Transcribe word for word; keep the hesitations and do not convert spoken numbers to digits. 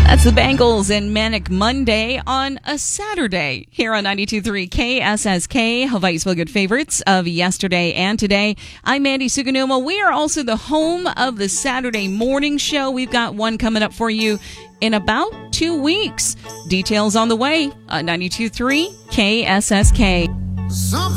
That's the Bangles and Manic Monday on a Saturday here on ninety-two point three K S S K, Hawaii's Feel Good favorites of yesterday and today. I'm Mandy Suganuma. We are also the home of the Saturday morning show. We've got one coming up for you in about two weeks. Details on the way on ninety-two point three K S S K. Something